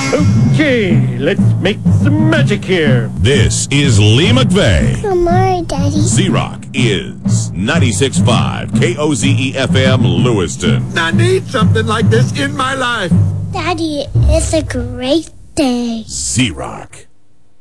Okay, let's make some magic here. This is Lee McVeigh. Good morning, Daddy. Z-Rock is 96.5 KOZE-FM Lewiston. I need something like this in my life. Daddy, it's a great day. Z-Rock.